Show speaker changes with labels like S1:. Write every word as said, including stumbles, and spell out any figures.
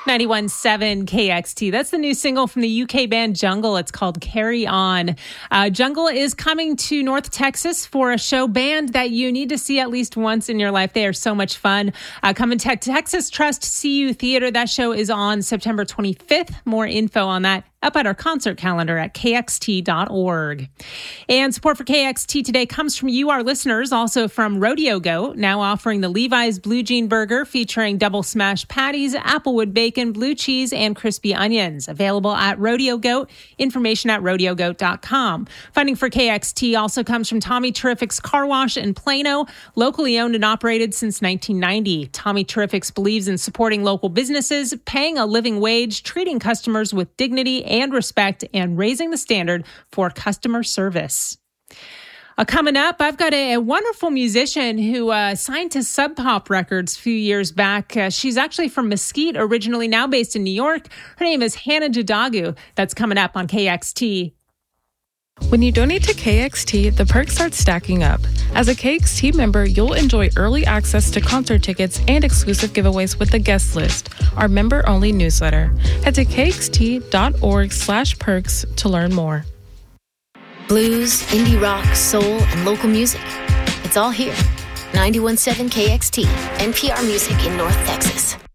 S1: ninety-one point seven K X T. That's the new single from the U K band Jungle. It's called Carry On. Uh, Jungle is coming to North Texas for a show, band that you need to see at least once in your life. They are so much fun. Uh, coming to Texas Trust C U Theater. That show is on September twenty-fifth. More info on that up at our concert calendar at K X T dot org. And support for K X T today comes from you, our listeners, also from Rodeo Goat, now offering the Levi's Blue Jean Burger featuring double smash patties, applewood bacon, blue cheese, and crispy onions. Available at Rodeo Goat. Information at rodeo goat dot com. Funding for K X T also comes from Tommy Terrific's Car Wash in Plano, locally owned and operated since nineteen ninety. Tommy Terrific's believes in supporting local businesses, paying a living wage, treating customers with dignity and respect, and raising the standard for customer service. Uh, coming up, I've got a, a wonderful musician who uh, signed to Sub Pop Records a few years back. Uh, she's actually from Mesquite, originally, now based in New York. Her name is Hannah Jadagu. That's coming up on K X T.
S2: When you donate to K X T, the perks start stacking up. As a K X T member, you'll enjoy early access to concert tickets and exclusive giveaways with the guest list, our member-only newsletter. Head to K X T dot org slash perks to learn more.
S3: Blues, indie rock, soul, and local music. It's all here. ninety-one point seven K X T, N P R Music in North Texas.